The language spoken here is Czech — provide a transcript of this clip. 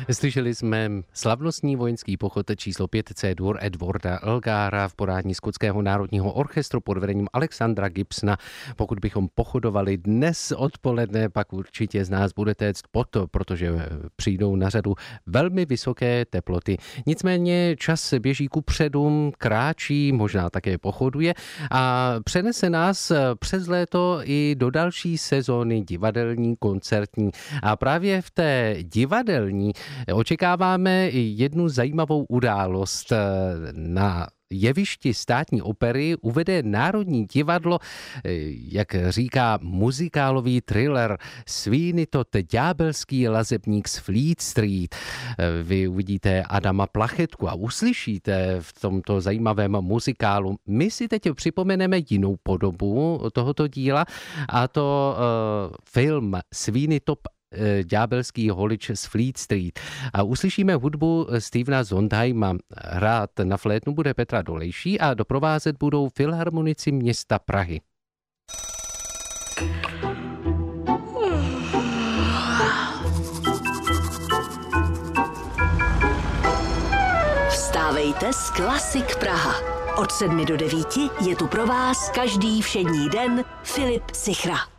Slyšeli jsme slavnostní vojenský pochod číslo 5 C dur Edwarda Elgara v podání Skotského národního orchestru pod vedením Alexandra Gibsona. Pokud bychom pochodovali dnes odpoledne, pak určitě z nás bude téct pot, protože přijdou na řadu velmi vysoké teploty. Nicméně čas běží kupředu, kráčí, možná také pochoduje a přenese nás přes léto i do další sezóny divadelní, koncertní. A právě v té divadelní očekáváme jednu zajímavou událost. Na jevišti Státní opery uvede Národní divadlo, jak říká, muzikálový thriller Sweeney Todd, ďábelský lazebník z Fleet Street. Vy uvidíte Adama Plachetku a uslyšíte v tomto zajímavém muzikálu. My si teď připomeneme jinou podobu tohoto díla, a to film Sweeney Todd, ďábelský holič z Fleet Street. A uslyšíme hudbu Stevena Sondheima. Hrát na flétnu bude Petra Dolejší a doprovázet budou filharmonici města Prahy. Vstávejte s Klasik Praha. Od 7 do 9 je tu pro vás každý všední den Filip Sichra.